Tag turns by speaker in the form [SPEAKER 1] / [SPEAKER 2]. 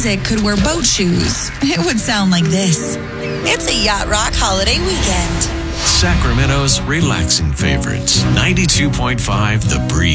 [SPEAKER 1] music could wear boat shoes, it would sound like this. It's a Yacht Rock holiday weekend.
[SPEAKER 2] Sacramento's relaxing favorites. 92.5 The Breeze.